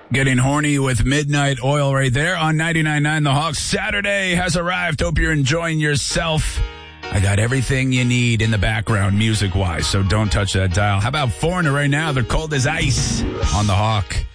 Getting horny with Midnight Oil right there on 99.9 The Hawk. Saturday has arrived. Hope you're enjoying yourself. I got everything you need in the background music-wise, so don't touch that dial. How about Foreigner right now? They're cold as ice on The Hawk.